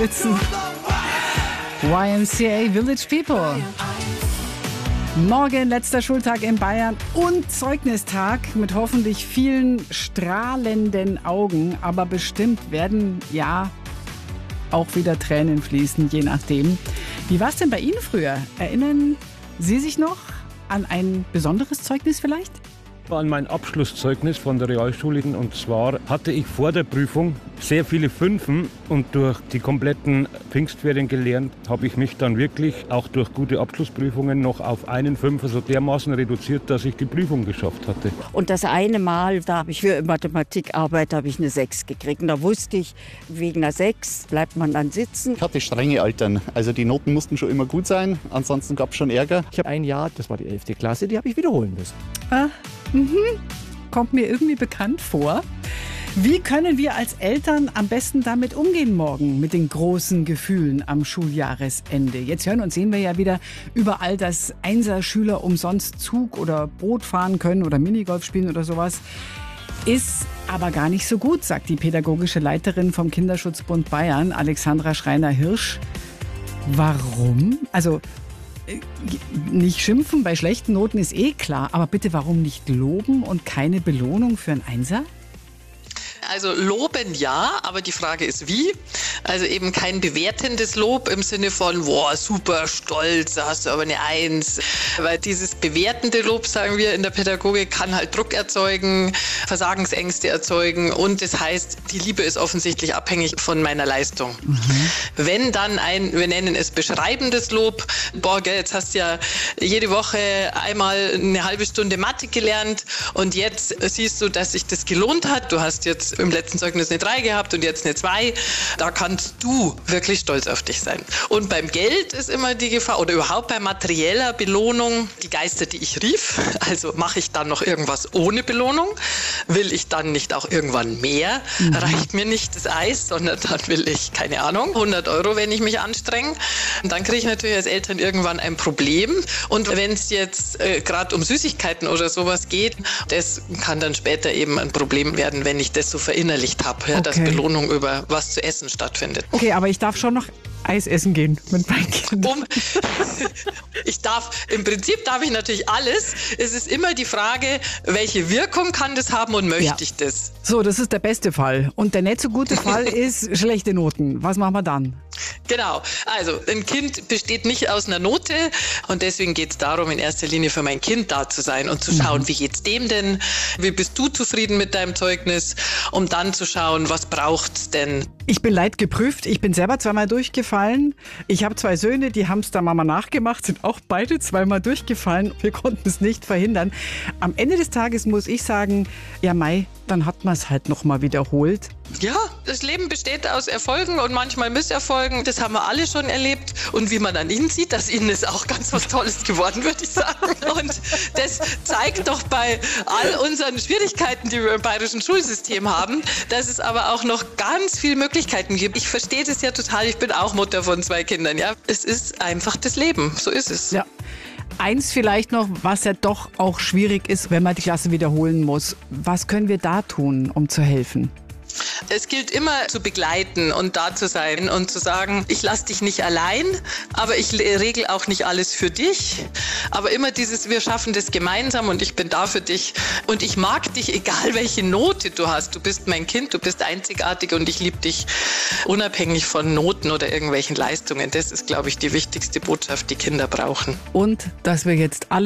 sitzen. YMCA Village People. Morgen letzter Schultag in Bayern und Zeugnistag mit hoffentlich vielen strahlenden Augen. Aber bestimmt werden ja auch wieder Tränen fließen, je nachdem. Wie war es denn bei Ihnen früher? Erinnern Sie sich noch an ein besonderes Zeugnis vielleicht? An mein Abschlusszeugnis von der Realschule, und zwar hatte ich vor der Prüfung sehr viele Fünfen und durch die kompletten Pfingstferien gelernt, habe ich mich dann wirklich auch durch gute Abschlussprüfungen noch auf einen Fünfer so dermaßen reduziert, dass ich die Prüfung geschafft hatte. Und das eine Mal, da habe ich für Mathematikarbeit eine 6 gekriegt. Und da wusste ich, wegen einer 6 bleibt man dann sitzen. Ich hatte strenge Eltern, also die Noten mussten schon immer gut sein, ansonsten gab es schon Ärger. Ich habe ein Jahr, das war die 11. Klasse, die habe ich wiederholen müssen. Kommt mir irgendwie bekannt vor. Wie können wir als Eltern am besten damit umgehen morgen, mit den großen Gefühlen am Schuljahresende? Jetzt hören und sehen wir ja wieder überall, dass Einser-Schüler umsonst Zug oder Boot fahren können oder Minigolf spielen oder sowas. Ist aber gar nicht so gut, sagt die pädagogische Leiterin vom Kinderschutzbund Bayern, Alexandra Schreiner-Hirsch. Warum? Also nicht schimpfen bei schlechten Noten ist eh klar, aber bitte warum nicht loben und keine Belohnung für einen Einser? Also loben ja, aber die Frage ist wie. Also eben kein bewertendes Lob im Sinne von, wow, super stolz, da hast du aber eine 1. Weil dieses bewertende Lob, sagen wir in der Pädagogik, kann halt Druck erzeugen, Versagensängste erzeugen und das heißt, die Liebe ist offensichtlich abhängig von meiner Leistung. Wenn dann wir nennen es beschreibendes Lob, boah, gell, jetzt hast du ja jede Woche einmal eine halbe Stunde Mathe gelernt und jetzt siehst du, dass sich das gelohnt hat. Du hast jetzt im letzten Zeugnis eine 3 gehabt und jetzt eine 2. Da kannst du wirklich stolz auf dich sein. Und beim Geld ist immer die Gefahr, oder überhaupt bei materieller Belohnung, die Geister, die ich rief. Also mache ich dann noch irgendwas ohne Belohnung? Will ich dann nicht auch irgendwann mehr? Reicht mir nicht das Eis, sondern dann will ich, keine Ahnung, 100 €, wenn ich mich anstrenge. Und dann kriege ich natürlich als Eltern irgendwann ein Problem. Und wenn es jetzt gerade um Süßigkeiten oder sowas geht, das kann dann später eben ein Problem werden, wenn ich das so verinnerlicht habe, ja, dass Belohnung über was zu essen stattfindet. Okay, aber ich darf schon noch Eis essen gehen mit meinen Kindern. Im Prinzip darf ich natürlich alles. Es ist immer die Frage, welche Wirkung kann das haben und möchte ich das? So, das ist der beste Fall. Und der nicht so gute Fall ist schlechte Noten. Was machen wir dann? Genau, also ein Kind besteht nicht aus einer Note und deswegen geht es darum, in erster Linie für mein Kind da zu sein und zu schauen, wie geht's dem denn? Wie bist du zufrieden mit deinem Zeugnis? Um dann zu schauen, was braucht's denn? Ich bin leidgeprüft. Ich bin selber zweimal durchgefallen. Ich habe 2 Söhne, die haben es der Mama nachgemacht, sind auch beide zweimal durchgefallen. Wir konnten es nicht verhindern. Am Ende des Tages muss ich sagen, ja Mai, dann hat man es halt nochmal wiederholt. Ja, das Leben besteht aus Erfolgen und manchmal Misserfolgen. Das haben wir alle schon erlebt. Und wie man an ihnen sieht, dass ihnen ist auch ganz was Tolles geworden, würde ich sagen. Und das zeigt doch bei all unseren Schwierigkeiten, die wir im bayerischen Schulsystem haben, dass es aber auch noch ganz viele Möglichkeiten gibt. Ich verstehe das ja total. Ich bin auch Mutter von 2 Kindern. Ja, es ist einfach das Leben. So ist es. Ja. Eins vielleicht noch, was ja doch auch schwierig ist, wenn man die Klasse wiederholen muss. Was können wir da tun, um zu helfen? Es gilt immer zu begleiten und da zu sein und zu sagen, ich lasse dich nicht allein, aber ich regel auch nicht alles für dich. Aber immer dieses, wir schaffen das gemeinsam und ich bin da für dich und ich mag dich, egal welche Note du hast. Du bist mein Kind, du bist einzigartig und ich liebe dich unabhängig von Noten oder irgendwelchen Leistungen. Das ist, glaube ich, die wichtigste Botschaft, die Kinder brauchen. Und dass wir jetzt alle